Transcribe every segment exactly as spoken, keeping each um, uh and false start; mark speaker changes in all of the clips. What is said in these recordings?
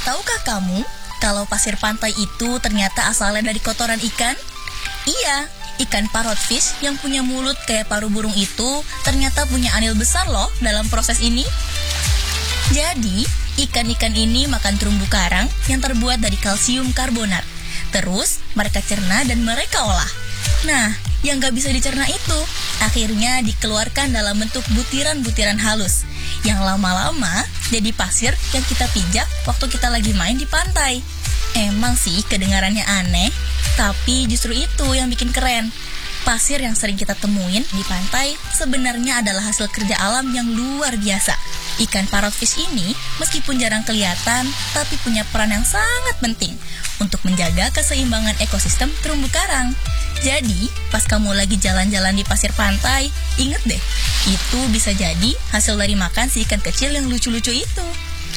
Speaker 1: Tahukah kamu kalau pasir pantai itu ternyata asalnya dari kotoran ikan? Iya, ikan parrotfish yang punya mulut kayak paru burung itu ternyata punya andil besar loh dalam proses ini. Jadi, ikan-ikan ini makan terumbu karang yang terbuat dari kalsium karbonat. Terus, mereka cerna dan mereka olah. Nah, yang gak bisa dicerna itu akhirnya dikeluarkan dalam bentuk butiran-butiran halus yang lama-lama jadi pasir yang kita pijak waktu kita lagi main di pantai. Emang sih kedengarannya aneh, tapi justru itu yang bikin keren. Pasir yang sering kita temuin di pantai sebenarnya adalah hasil kerja alam yang luar biasa. Ikan parrotfish ini meskipun jarang kelihatan, tapi punya peran yang sangat penting untuk menjaga keseimbangan ekosistem terumbu karang. Jadi, pas kamu lagi jalan-jalan di pasir pantai, inget deh, itu bisa jadi hasil dari makan si ikan kecil yang lucu-lucu itu.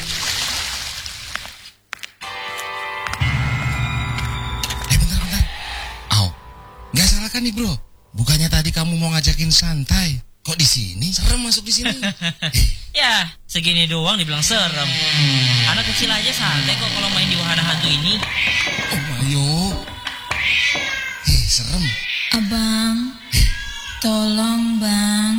Speaker 2: Eh, bentar-bentar. Au, nggak salah kan nih bro? Bukannya tadi kamu mau ngajakin santai? Kok di sini? Serem masuk di sini.
Speaker 3: Ya, segini doang dibilang serem. Anak kecil aja santai kok kalau main di wahana hantu ini.
Speaker 2: Oh, ayo. Eh, serem.
Speaker 4: Abang, tolong bang.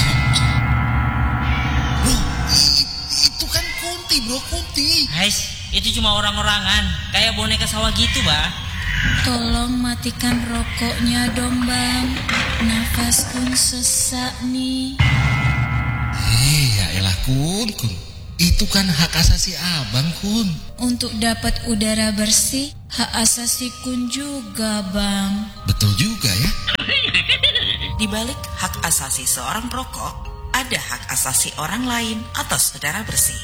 Speaker 2: Bro, i- itu kan Kunti bro, Kunti.
Speaker 3: Guys, itu cuma orang-orangan, kayak boneka sawah gitu, bah.
Speaker 4: Tolong matikan rokoknya dong bang. Nafas Kun sesak nih.
Speaker 2: Eh, ya elah Kun, Kun. Itu kan hak asasi abang Kun.
Speaker 4: Untuk dapat udara bersih, hak asasi Kun juga bang.
Speaker 2: Betul juga ya.
Speaker 5: Di balik hak asasi seorang perokok, ada hak asasi orang lain atas udara bersih.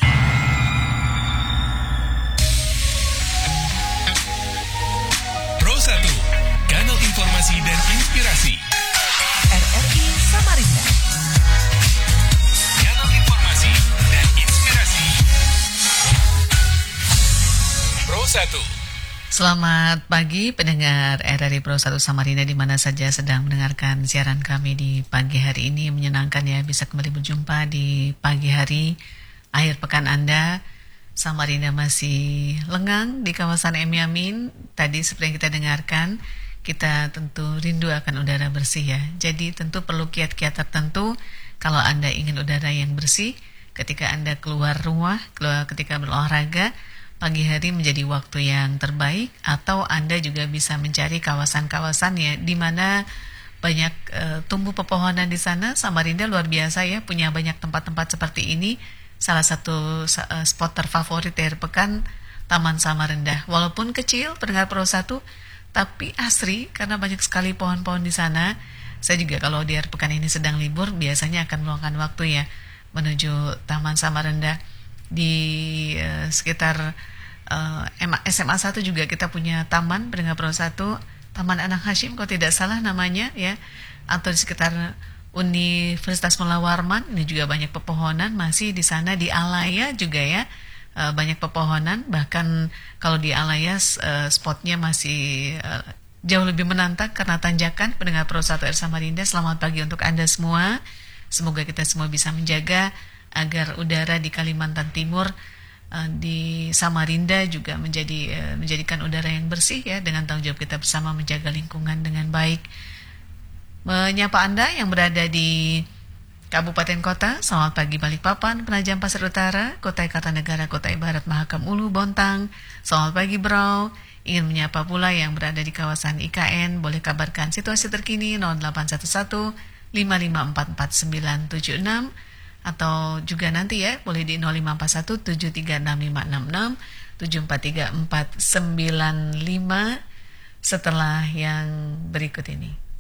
Speaker 6: Pro satu, kanal informasi dan inspirasi.
Speaker 5: R R I Samarinda.
Speaker 6: Kanal informasi dan inspirasi. Pro satu.
Speaker 7: Selamat pagi pendengar R R I Pro satu Samarinda di mana saja sedang mendengarkan siaran kami di pagi hari ini. Menyenangkan ya bisa kembali berjumpa di pagi hari akhir pekan Anda. Samarinda masih lengang di kawasan Emi Amin. Tadi seperti yang kita dengarkan, kita tentu rindu akan udara bersih ya. Jadi tentu perlu kiat-kiat tertentu kalau Anda ingin udara yang bersih ketika Anda keluar rumah, keluar ketika berolahraga. Pagi hari menjadi waktu yang terbaik, atau Anda juga bisa mencari kawasan-kawasan ya di mana banyak uh, tumbuh pepohonan di sana. Samarinda luar biasa ya, punya banyak tempat-tempat seperti ini. Salah satu uh, spot terfavorit dari pekan Taman Samarinda. Walaupun kecil, pendengar Pro satu, tapi asri karena banyak sekali pohon-pohon di sana. Saya juga kalau di akhir pekan ini sedang libur, biasanya akan meluangkan waktu ya menuju Taman Samarinda. Di uh, sekitar uh, S M A satu juga kita punya taman pendengar Pro satu, Taman Anak Hashim kalau tidak salah namanya ya, atau di sekitar Universitas Mula Warman. Ini juga banyak pepohonan masih di sana. Di Alaya juga ya uh, banyak pepohonan, bahkan kalau di Alaya uh, spotnya masih uh, jauh lebih menantang karena tanjakan. Pendengar Pro satu R Samarinda, selamat pagi untuk Anda semua. Semoga kita semua bisa menjaga agar udara di Kalimantan Timur, uh, di Samarinda juga menjadi uh, menjadikan udara yang bersih ya, dengan tanggung jawab kita bersama menjaga lingkungan dengan baik. Menyapa Anda yang berada di Kabupaten Kota, selamat pagi Balikpapan, Penajam Pasir Utara, Kutai Kartanegara, Kutai Barat, Mahakam Ulu, Bontang. Selamat pagi Bro. Ingin menyapa pula yang berada di kawasan I K N, boleh kabarkan situasi terkini nol delapan satu satu lima lima empat empat sembilan tujuh enam, atau juga nanti ya boleh di nol lima empat satu tujuh tiga enam lima enam enam tujuh empat tiga empat sembilan lima setelah yang berikut ini.